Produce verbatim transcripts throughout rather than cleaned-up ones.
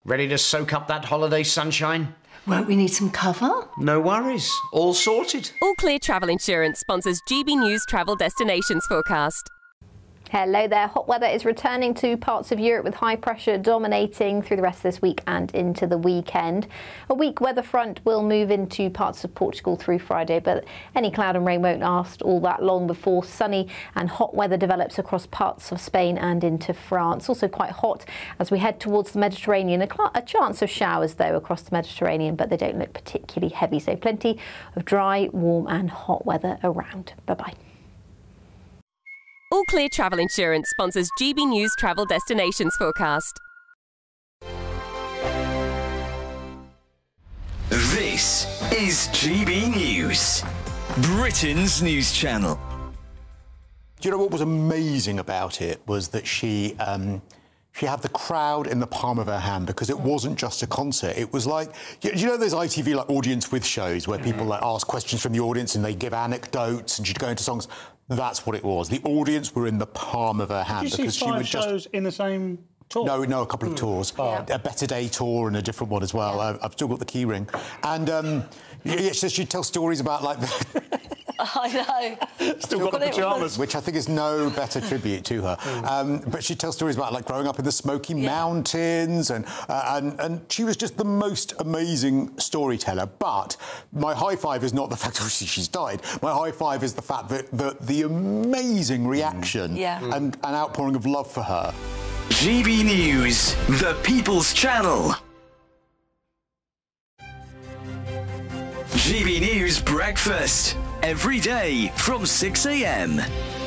Ready to soak up that holiday sunshine? Won't we need some cover? No worries. All sorted. All Clear Travel Insurance sponsors G B News Travel Destinations Forecast. Hello there. Hot weather is returning to parts of Europe with high pressure dominating through the rest of this week and into the weekend. A weak weather front will move into parts of Portugal through Friday, but any cloud and rain won't last all that long before sunny and hot weather develops across parts of Spain and into France. Also quite hot as we head towards the Mediterranean. A, cl- a chance of showers, though, across the Mediterranean, but they don't look particularly heavy. So plenty of dry, warm and hot weather around. Bye-bye. All Clear Travel Insurance sponsors G B News Travel Destinations Forecast. This is G B News, Britain's news channel. Do you know what was amazing about it was that she um, she had the crowd in the palm of her hand, because it wasn't just a concert. It was like, you, you know those I T V like audience with shows where people like ask questions from the audience and they give anecdotes and she'd go into songs. That's what it was. The audience were in the palm of her hand. Did you because see she five would just shows in the same tour? No, no, a couple of Mm. tours. Oh. A Better Day tour and a different one as well. Yeah. I, I've still got the key ring. And um, yeah, so she'd tell stories about like. I know. Still got the pyjamas. Which I think is no better tribute to her. Um, but she tells stories about like growing up in the Smoky yeah. Mountains, and, uh, and and she was just the most amazing storyteller. But my high five is not the fact that she's died. My high five is the fact that, that the amazing reaction yeah. and an outpouring of love for her. G B News, the People's Channel. G B News Breakfast, every day from six a m.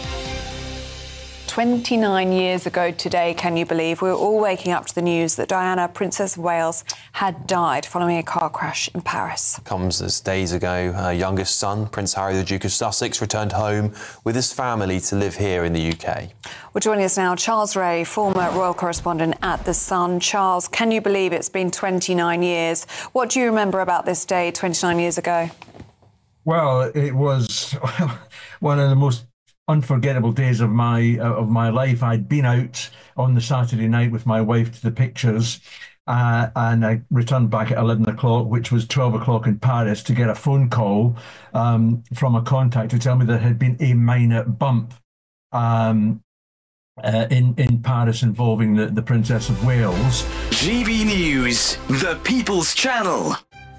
twenty-nine years ago today, can you believe, we were all waking up to the news that Diana, Princess of Wales, had died following a car crash in Paris. Comes as days ago, her youngest son, Prince Harry, the Duke of Sussex, returned home with his family to live here in the U K. Well, joining us now, Charles Ray, former royal correspondent at The Sun. Charles, can you believe it's been twenty-nine years? What do you remember about this day twenty-nine years ago? Well, it was one of the most unforgettable days of my uh, of my life. I'd been out on the Saturday night with my wife to the pictures, uh, and I returned back at eleven o'clock, which was twelve o'clock in Paris, to get a phone call um, from a contact to tell me there had been a minor bump um, uh, in in Paris involving the, the Princess of Wales. G B News, the People's Channel.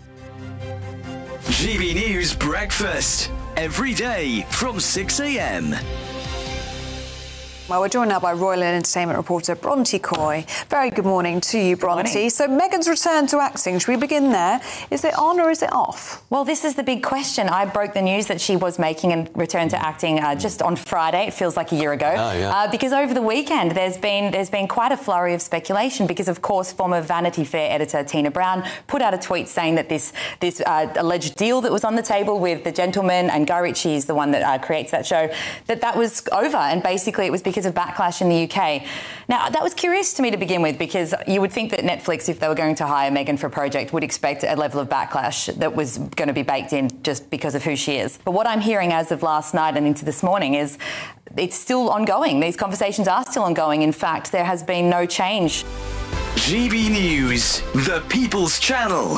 G B News Breakfast, every day from six a m. Well, we're joined now by royal and entertainment reporter Bronte Coy. Very good morning to you, Bronte. So Meghan's return to acting, should we begin there? Is it on or is it off? Well, this is the big question. I broke the news that she was making a return to acting uh, just on Friday. It feels like a year ago. Oh, yeah. uh, because over the weekend there's been there's been quite a flurry of speculation because, of course, former Vanity Fair editor Tina Brown put out a tweet saying that this this uh, alleged deal that was on the table with The Gentleman, and Guy Ritchie is the one that uh, creates that show, that that was over, and basically it was because of backlash in the U K. Now, that was curious to me to begin with, because you would think that Netflix, if they were going to hire Meghan for a project, would expect a level of backlash that was going to be baked in just because of who she is. But what I'm hearing as of last night and into this morning is it's still ongoing. These conversations are still ongoing. In fact, there has been no change. G B News, the People's Channel.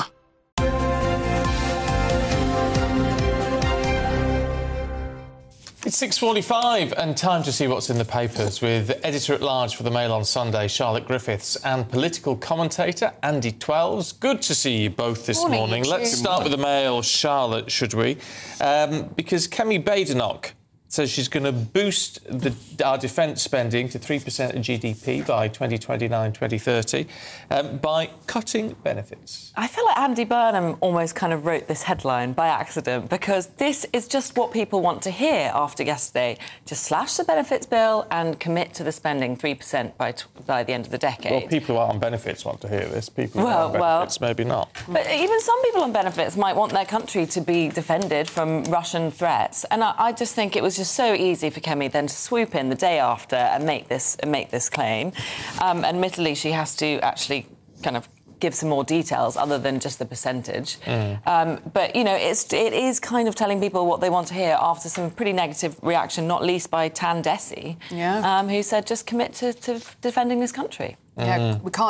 It's six forty-five and time to see what's in the papers with editor-at-large for the Mail on Sunday, Charlotte Griffiths, and political commentator Andy Twelves. Good to see you both this morning. morning. Let's start with the Mail, Charlotte, should we? Um, because Kemi Badenoch says she's going to boost the, our defence spending to three percent of G D P by twenty twenty-nine twenty thirty um, by cutting benefits. I feel like Andy Burnham almost kind of wrote this headline by accident, because this is just what people want to hear after yesterday. Just slash the benefits bill and commit to the spending three percent by t- by the end of the decade. Well, people who are on benefits want to hear this. People who well, are on benefits, well, maybe not. But even some people on benefits might want their country to be defended from Russian threats. And I, I just think it was just so easy for Kemi then to swoop in the day after and make this and make this claim. Um, admittedly, she has to actually kind of give some more details other than just the percentage. Mm. Um, but, you know, it's, it is kind of telling people what they want to hear after some pretty negative reaction, not least by Tan Desi, yeah. um, who said just commit to, to defending this country. Yeah, mm. we can't